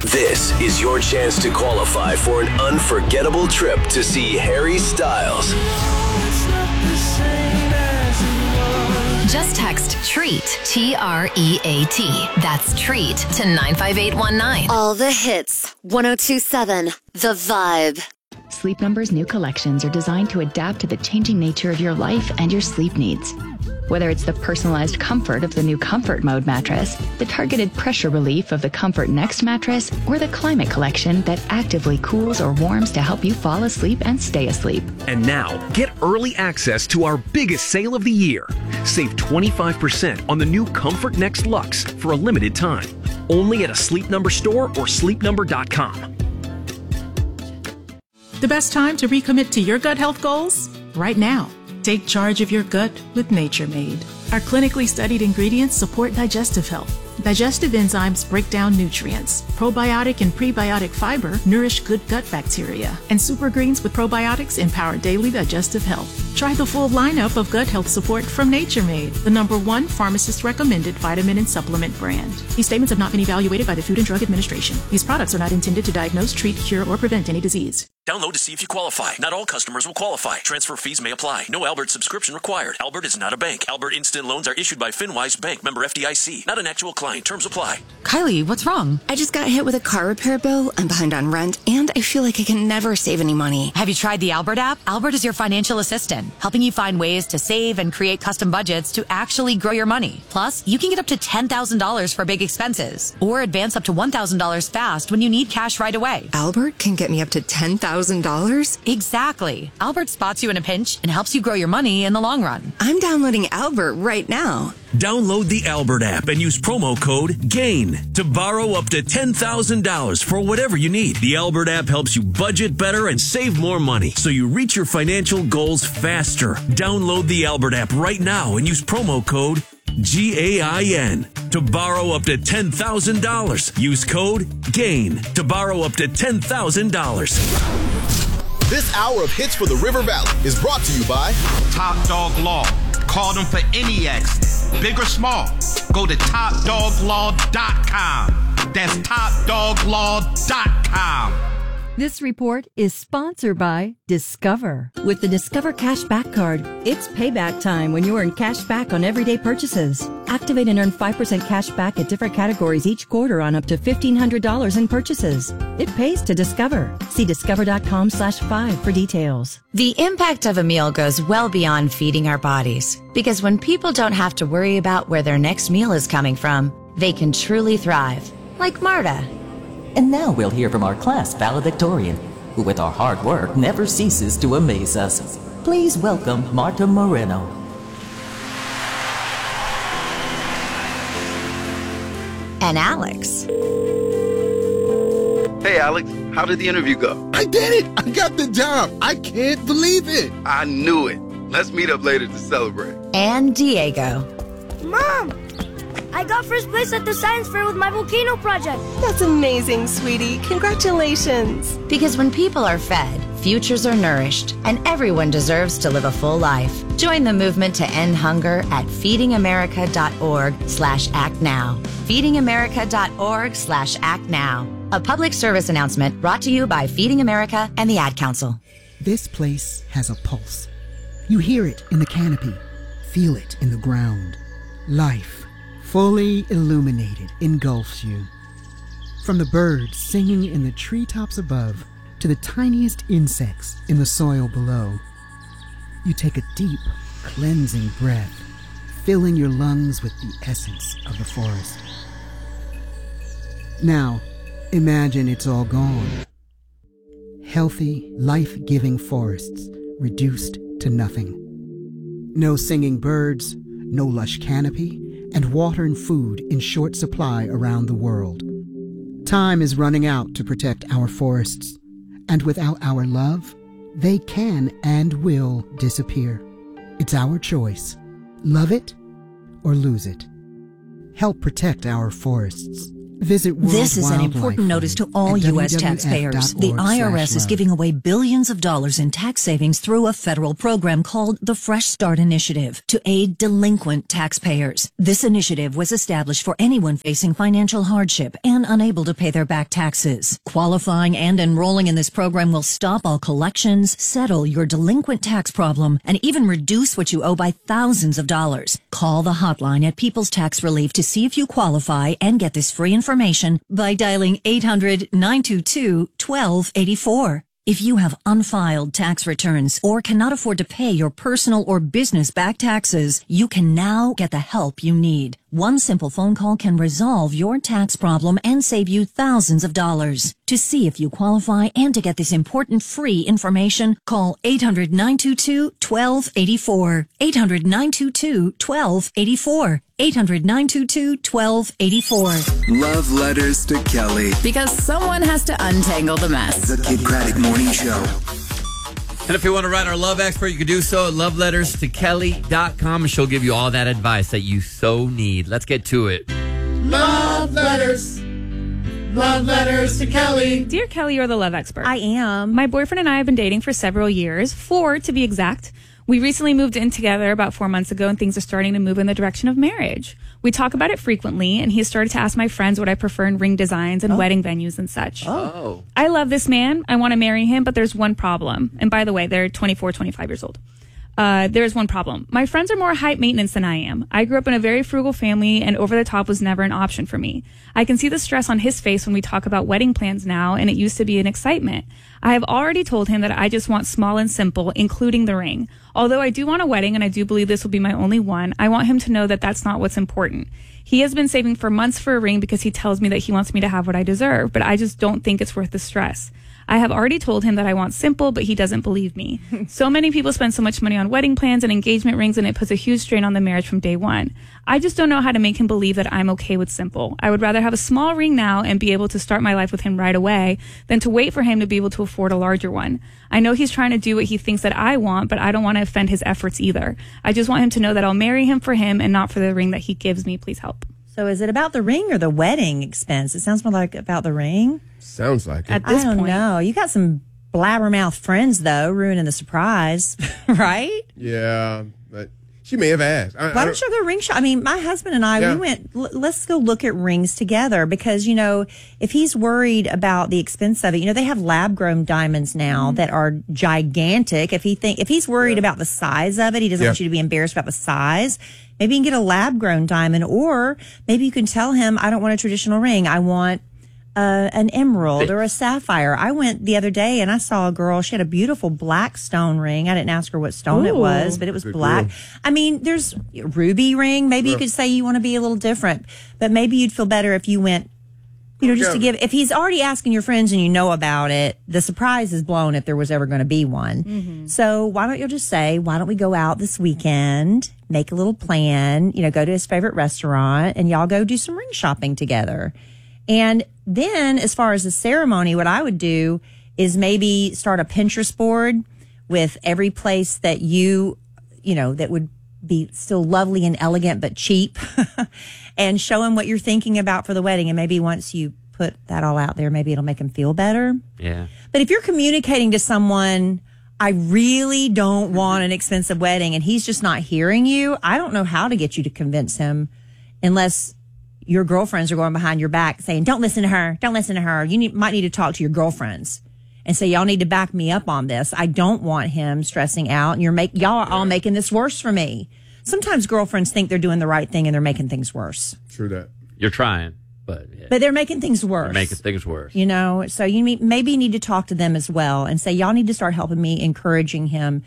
This is your chance to qualify for an unforgettable trip to see Harry Styles. Just text TREAT, TREAT. That's TREAT to 95819. All the hits. 102.7 The Vibe. Sleep Number's new collections are designed to adapt to the changing nature of your life and your sleep needs. Whether it's the personalized comfort of the new Comfort Mode mattress, the targeted pressure relief of the Comfort Next mattress, or the Climate Collection that actively cools or warms to help you fall asleep and stay asleep. And now, get early access to our biggest sale of the year. Save 25% on the new Comfort Next Luxe for a limited time. Only at a Sleep Number store or sleepnumber.com. The best time to recommit to your gut health goals? Right now. Take charge of your gut with Nature Made. Our clinically studied ingredients support digestive health. Digestive enzymes break down nutrients. Probiotic and prebiotic fiber nourish good gut bacteria. And super greens with probiotics empower daily digestive health. Try the full lineup of gut health support from Nature Made, the #1 pharmacist-recommended vitamin and supplement brand. These statements have not been evaluated by the Food and Drug Administration. These products are not intended to diagnose, treat, cure, or prevent any disease. Download to see if you qualify. Not all customers will qualify. Transfer fees may apply. No Albert subscription required. Albert is not a bank. Albert Instant Loans are issued by FinWise Bank, member FDIC. Not an actual client. Terms apply. Kylie, what's wrong? I just got hit with a car repair bill. I'm behind on rent, and I feel like I can never save any money. Have you tried the Albert app? Albert is your financial assistant, helping you find ways to save and create custom budgets to actually grow your money. Plus, you can get up to $10,000 for big expenses, or advance up to $1,000 fast when you need cash right away. Albert can get me up to $10,000? Exactly. Albert spots you in a pinch and helps you grow your money in the long run. I'm downloading Albert right now. Download the Albert app and use promo code GAIN to borrow up to $10,000 for whatever you need. The Albert app helps you budget better and save more money so you reach your financial goals faster. Download the Albert app right now and use promo code GAIN to borrow up to $10,000. Use code GAIN to borrow up to $10,000. This hour of Hits for the River Valley is brought to you by Top Dog Law. Call them for any accident, big or small. Go to TopDogLaw.com. That's TopDogLaw.com. This report is sponsored by Discover. With the Discover Cashback Card, it's payback time when you earn cash back on everyday purchases. Activate and earn 5% cash back at different categories each quarter on up to $1,500 in purchases. It pays to Discover. See discover.com/5 for details. The impact of a meal goes well beyond feeding our bodies, because when people don't have to worry about where their next meal is coming from, they can truly thrive. Like Marta. And now we'll hear from our class valedictorian, who with our hard work never ceases to amaze us. Please welcome Marta Moreno. And Alex. Hey, Alex, how did the interview go? I did it! I got the job! I can't believe it! I knew it. Let's meet up later to celebrate. And Diego. Mom! I got first place at the science fair with my volcano project. That's amazing, sweetie. Congratulations. Because when people are fed, futures are nourished, and everyone deserves to live a full life. Join the movement to end hunger at feedingamerica.org/actnow. feedingamerica.org/actnow. A public service announcement brought to you by Feeding America and the Ad Council. This place has a pulse. You hear it in the canopy, feel it in the ground. Life, fully illuminated, engulfs you. From the birds singing in the treetops above to the tiniest insects in the soil below, you take a deep, cleansing breath, filling your lungs with the essence of the forest. Now, imagine it's all gone. Healthy, life-giving forests reduced to nothing. No singing birds, no lush canopy, and water and food in short supply around the world. Time is running out to protect our forests, and without our love, they can and will disappear. It's our choice. Love it or lose it. Help protect our forests Visit World This is an Wildlife important notice to Fund all at U.S. taxpayers. The IRS is giving away billions of dollars in tax savings through a federal program called the Fresh Start Initiative to aid delinquent taxpayers. This initiative was established for anyone facing financial hardship and unable to pay their back taxes. Qualifying and enrolling in this program will stop all collections, settle your delinquent tax problem, and even reduce what you owe by thousands of dollars. Call the hotline at People's Tax Relief to see if you qualify and get this free information by dialing 800-922-1284. If you have unfiled tax returns or cannot afford to pay your personal or business back taxes, you can now get the help you need. One simple phone call can resolve your tax problem and save you thousands of dollars. To see if you qualify and to get this important free information, call 800-922-1284. 800-922-1284. 800-922-1284. Love Letters to Kelly. Because someone has to untangle the mess. The Kid Craddock Morning Show. And if you want to write our love expert, you can do so at loveletterstokelly.com, and she'll give you all that advice that you so need. Let's get to it. Love letters. Love letters to Kelly. Dear Kelly, you're the love expert. I am. My boyfriend and I have been dating for several years, 4 to be exact. We recently moved in together about 4 months ago, and things are starting to move in the direction of marriage. We talk about it frequently, and he has started to ask my friends what I prefer in ring designs and wedding venues and such. Oh. I love this man. I want to marry him, but there's one problem. And by the way, they're 24, 25 years old. There's one problem. My friends are more high maintenance than I am. I grew up in a very frugal family, and over the top was never an option for me. I can see the stress on his face when we talk about wedding plans now, and it used to be an excitement. I have already told him that I just want small and simple, including the ring. Although I do want a wedding, and I do believe this will be my only one, I want him to know that that's not what's important. He has been saving for months for a ring because he tells me that he wants me to have what I deserve, but I just don't think it's worth the stress. I have already told him that I want simple, but he doesn't believe me. So many people spend so much money on wedding plans and engagement rings, and it puts a huge strain on the marriage from day one. I just don't know how to make him believe that I'm okay with simple. I would rather have a small ring now and be able to start my life with him right away than to wait for him to be able to afford a larger one. I know he's trying to do what he thinks that I want, but I don't want to offend his efforts either. I just want him to know that I'll marry him for him and not for the ring that he gives me. Please help. So is it about the ring or the wedding expense? It sounds more like about the ring. Sounds like it. At this point. I don't know. You got some blabbermouth friends, though, ruining the surprise, right? Yeah, but she may have asked. Why don't you go ring shop? I mean, my husband and I, we went, let's go look at rings together because, you know, if he's worried about the expense of it, you know, they have lab-grown diamonds now that are gigantic. If he's worried about the size of it, he doesn't want you to be embarrassed about the size. Maybe you can get a lab-grown diamond, or maybe you can tell him, I don't want a traditional ring. I want an emerald or a sapphire. I went the other day and I saw a girl. She had a beautiful black stone ring. I didn't ask her what stone it was, but it was black. Cool. I mean, there's a ruby ring. Maybe you could say you want to be a little different, but maybe you'd feel better if you went, you know, just to give, if he's already asking your friends and you know about it, the surprise is blown if there was ever going to be one. Mm-hmm. So why don't you just say, why don't we go out this weekend, make a little plan, you know, go to his favorite restaurant and y'all go do some ring shopping together. And then as far as the ceremony, what I would do is maybe start a Pinterest board with every place that you know, that would be still lovely and elegant, but cheap and show him what you're thinking about for the wedding. And maybe once you put that all out there, maybe it'll make him feel better. Yeah. But if you're communicating to someone, I really don't want an expensive wedding, and he's just not hearing you, I don't know how to get you to convince him unless your girlfriends are going behind your back saying, don't listen to her. Don't listen to her. You might need to talk to your girlfriends and say, y'all need to back me up on this. I don't want him stressing out. And y'all are all making this worse for me. Sometimes girlfriends think they're doing the right thing and they're making things worse. True that. You're trying, but they're making things worse. They're making things worse. You know, so you maybe need to talk to them as well and say, y'all need to start helping me, encouraging him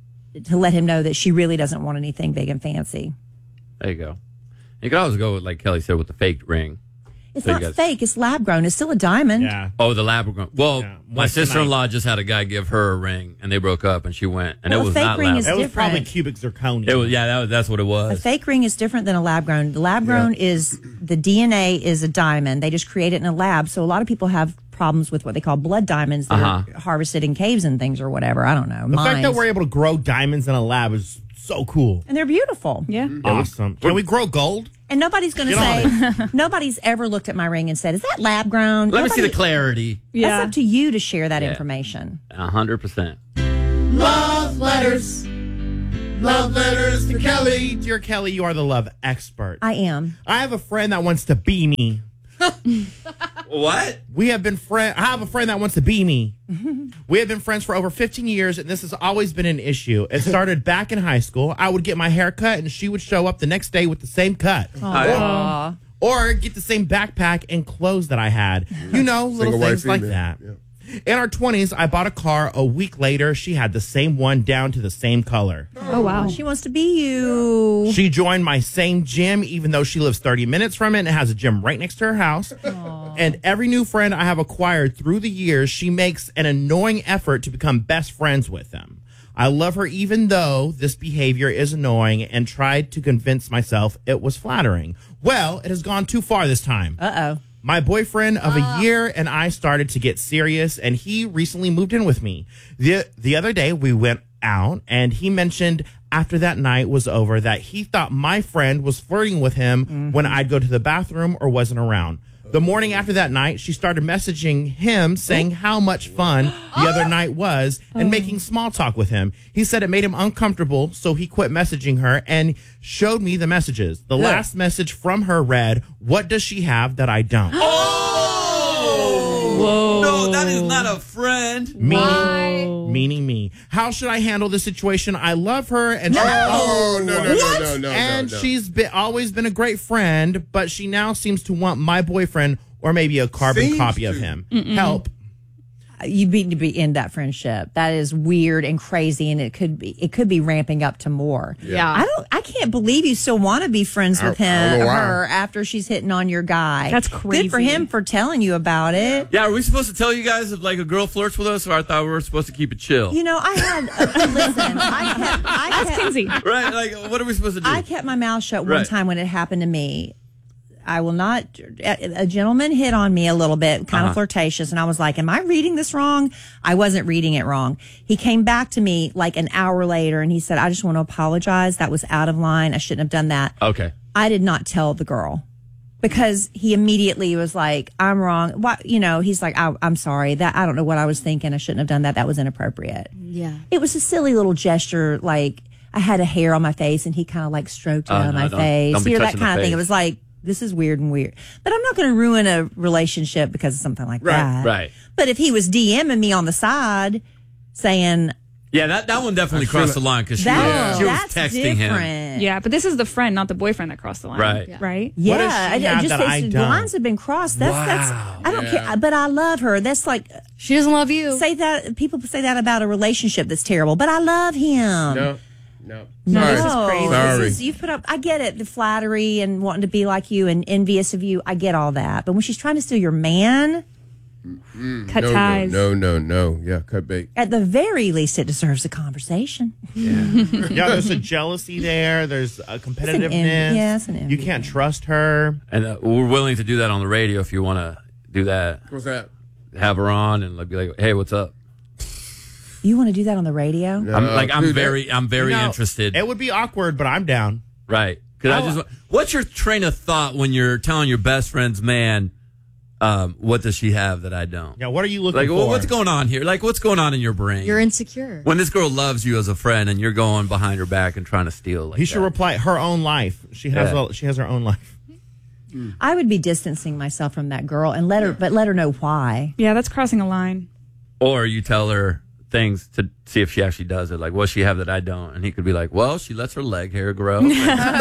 to let him know that she really doesn't want anything big and fancy. There you go. You could always go with, like Kelly said, with the fake ring. It's not fake. It's lab grown. It's still a diamond. Yeah. Oh, the lab grown. Well, my sister-in-law just had a guy give her a ring, and they broke up, and she went, and it was not lab. It was probably cubic zirconia. It was, that's what it was. A fake ring is different than a lab grown. The lab grown is the DNA is a diamond. They just create it in a lab. So a lot of people have problems with what they call blood diamonds that are harvested in caves and things or whatever. I don't know. The fact that we're able to grow diamonds in a lab is so cool. And they're beautiful. Yeah. Awesome. Can we grow gold? And nobody's going to say, nobody's ever looked at my ring and said, is that lab grown? Let me see the clarity. That's up to you to share that information. 100%. Love letters. Love letters to Kelly. Dear Kelly, you are the love expert. I am. I have a friend that wants to be me. What? I have a friend that wants to be me. We have been friends for over 15 years, and this has always been an issue. It started back in high school. I would get my hair cut, and she would show up the next day with the same cut. Or get the same backpack and clothes that I had. You know, little things like that. Yeah. In our 20s, I bought a car. A week later, she had the same one down to the same color. Oh, wow. She wants to be you. She joined my same gym, even though she lives 30 minutes from it and has a gym right next to her house. And every new friend I have acquired through the years, she makes an annoying effort to become best friends with them. I love her even though this behavior is annoying and tried to convince myself it was flattering. Well, it has gone too far this time. Uh-oh. My boyfriend of a year and I started to get serious, and he recently moved in with me. The other day, we went out, and he mentioned after that night was over that he thought my friend was flirting with him when I'd go to the bathroom or wasn't around. The morning after that night, she started messaging him saying how much fun the other night was and making small talk with him. He said it made him uncomfortable, so he quit messaging her and showed me the messages. The last message from her read, "What does she have that I don't?" Whoa. No, that is not a friend. Meaning me. How should I handle this situation? I love her, and she's always been a great friend, but she now seems to want my boyfriend or maybe a carbon copy of him. Help. You need to be in that friendship. That is weird and crazy, and it could be ramping up to more. Yeah. I can't believe you still want to be friends with him or her after she's hitting on your guy. That's crazy. Good for him for telling you about it. Yeah, are we supposed to tell you guys if like a girl flirts with us, or I thought we were supposed to keep it chill? You know, I had listen. That's Kinsey. Right? Like, what are we supposed to do? I kept my mouth shut one time when it happened to me. I will not. A gentleman hit on me a little bit, kind of flirtatious, and I was like, "Am I reading this wrong?" I wasn't reading it wrong. He came back to me like an hour later, and he said, "I just want to apologize. That was out of line. I shouldn't have done that." Okay. I did not tell the girl because he immediately was like, "I'm wrong." What? You know, he's like, "I'm sorry. That I don't know what I was thinking. I shouldn't have done that. That was inappropriate." Yeah. It was a silly little gesture, like I had a hair on my face, and he kind of like stroked it on my face. Don't be that touching kind the of thing. face. It was like, this is weird and weird. But I'm not going to ruin a relationship because of something like that. Right. But if he was DMing me on the side saying... Yeah, that one definitely crossed the line because she was texting him. Yeah, but this is the friend, not the boyfriend that crossed the line. Right. Yeah. Right? Yeah. The lines have been crossed. That's I don't care. But I love her. That's like... She doesn't love you. Say that. People say that about a relationship that's terrible. But I love him. No. No, Sorry. this is crazy. Sorry. You've put up. I get it, the flattery and wanting to be like you and envious of you. I get all that, but when she's trying to steal your man, cut ties. No. Yeah, cut bait. At the very least, it deserves a conversation. Yeah, there's a jealousy there. There's a competitiveness. It's an envy. You can't trust her. And we're willing to do that on the radio if you want to do that. What's that? Have her on and be like, "Hey, what's up?" You want to do that on the radio? I'm very interested. It would be awkward, but I'm down. Right. Because what's your train of thought when you're telling your best friend's man, what does she have that I don't? Yeah, what are you looking for? Well, what's going on here? Like, what's going on in your brain? You're insecure. When this girl loves you as a friend and you're going behind her back and trying to steal. He should reply, her own life. She has her own life. I would be distancing myself from that girl and let her know why. Yeah, that's crossing a line. Or you tell her things to see if she actually does it. Like, what she have that I don't? And he could be like, well, she lets her leg hair grow. And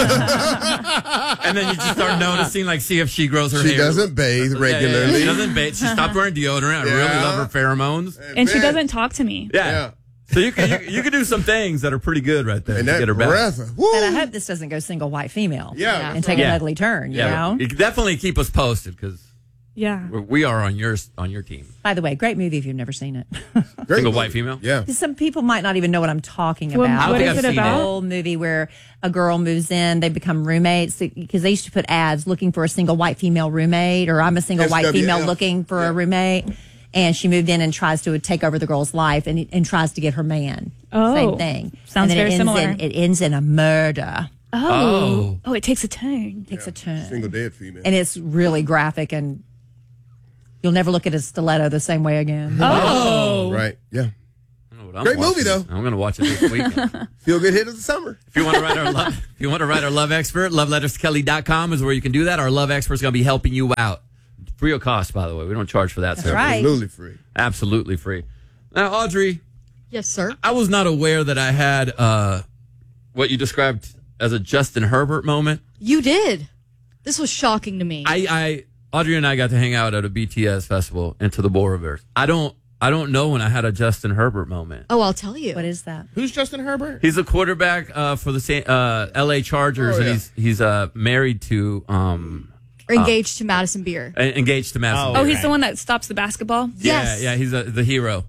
then you just start noticing, like, see if she grows her hair. She doesn't bathe regularly. Yeah. She doesn't bathe. She stopped wearing deodorant. I really love her pheromones. And she doesn't talk to me. Yeah. So you can do some things that are pretty good right there. And that get her back. And I hope this doesn't go single white female. Yeah. And take an ugly turn, you know? You definitely keep us posted because we are on your team. By the way, great movie if you've never seen it. Single white female? Yeah. Some people might not even know what I'm talking about. What is it about? A whole movie where a girl moves in, they become roommates because they used to put ads looking for a single white female roommate, or I'm a single white female looking for a roommate. And she moved in and tries to take over the girl's life and tries to get her man. Oh, same thing. Sounds and then very similar. It ends in a murder. Oh, it takes a turn. Takes a turn. Single dead female. And it's really graphic, and you'll never look at a stiletto the same way again. Oh. Right. Yeah. I'm Great movie, watching. though. I'm going to watch it this weekend. Feel good hit of the summer. If you want to write our love expert, loveletterskelly.com is where you can do that. Our love expert is going to be helping you out. Free of cost, by the way. We don't charge for that service. Right. Absolutely free. Absolutely free. Now, Audrey. Yes, sir. I was not aware that I had what you described as a Justin Herbert moment. You did. This was shocking to me. Audrey and I got to hang out at a BTS festival into the Boulevard. I don't know when I had a Justin Herbert moment. Oh, I'll tell you. What is that? Who's Justin Herbert? He's a quarterback for the LA Chargers, and he's married to Or engaged to Madison Beer. Engaged to Madison Beer. Oh, he's the one that stops the basketball? Yes. Yeah, he's the hero.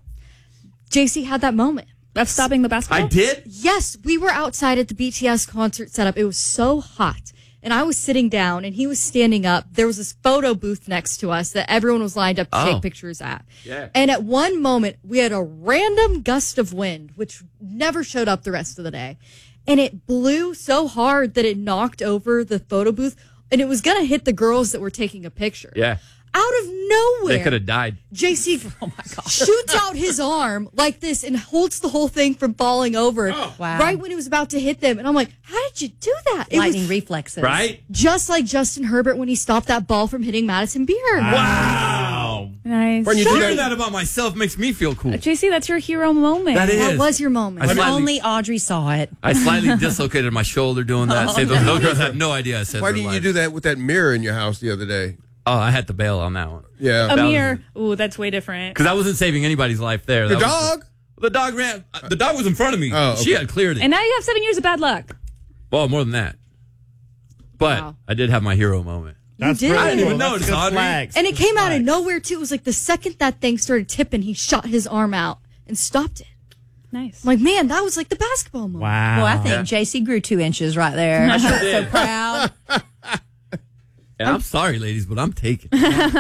JC had that moment. Of stopping the basketball? I did? Yes, we were outside at the BTS concert setup. It was so hot. And I was sitting down and he was standing up. There was this photo booth next to us that everyone was lined up to take pictures at. Yeah. And at one moment, we had a random gust of wind, which never showed up the rest of the day. And it blew so hard that it knocked over the photo booth. And it was going to hit the girls that were taking a picture. Yeah. Out of nowhere. They could have died. JC shoots out his arm like this and holds the whole thing from falling over right when it was about to hit them. And I'm like, how did you do that? Lightning reflexes. Right? Just like Justin Herbert when he stopped that ball from hitting Madison Beer. Wow. Nice. When you hear that about myself makes me feel cool. JC, that's your hero moment. That was your moment. If only Audrey saw it. I slightly dislocated my shoulder doing that. Those girls have no idea I said Why didn't you do that with that mirror in your house the other day? Oh, I had to bail on that one. Yeah. A mirror. Ooh, that's way different. Because I wasn't saving anybody's life there. The dog? The dog ran. The dog was in front of me. Oh, okay. She had cleared it. And now you have 7 years of bad luck. Well, more than that. But I did have my hero moment. You did. I didn't even notice, Audrey. And it came out of nowhere, too. It was like the second that thing started tipping, he shot his arm out and stopped it. Nice. I'm like, man, that was like the basketball moment. Wow. Well, I think JC grew 2 inches right there. I'm so proud. And I'm sorry, ladies, but I'm taking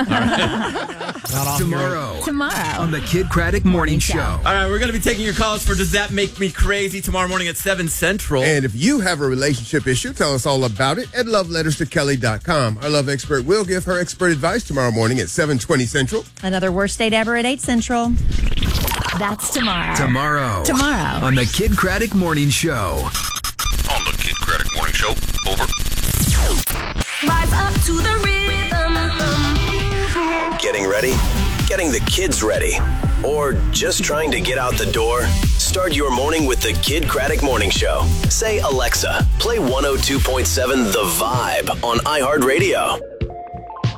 it. Tomorrow on the Kid Craddock Morning Show. All right, we're going to be taking your calls for Does That Make Me Crazy tomorrow morning at 7 Central. And if you have a relationship issue, tell us all about it at loveletterstokelly.com. Our love expert will give her expert advice tomorrow morning at 7:20 Central. Another worst date ever at 8 Central. That's tomorrow. Tomorrow on the Kid Craddock Morning Show. On the Kid Craddock Morning Show. Over. Rise up to the rhythm. Getting ready? Getting the kids ready? Or just trying to get out the door? Start your morning with the Kid Craddock Morning Show. Say, Alexa, play 102.7 The Vibe on iHeartRadio.